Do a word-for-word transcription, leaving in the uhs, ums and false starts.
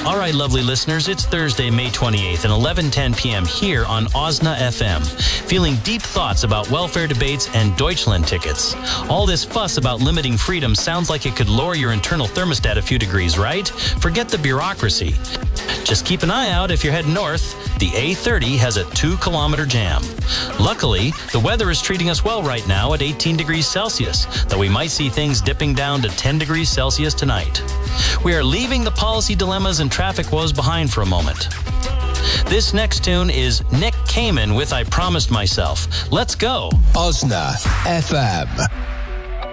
All right, lovely listeners, it's Thursday, May twenty-eighth at eleven ten p.m. here on Osna F M. Feeling deep thoughts about welfare debates and Deutschland tickets. All this fuss about limiting freedom sounds like it could lower your internal thermostat a few degrees, right? Forget the bureaucracy. Just keep an eye out if you're heading north. The A thirty has a two-kilometer jam. Luckily, the weather is treating us well right now at eighteen degrees Celsius, though we might see things dipping down to ten degrees Celsius tonight. We are leaving the policy dilemmas and traffic woes behind for a moment. This next tune is Nick Kamen with I Promised Myself. Let's go. Osna F M.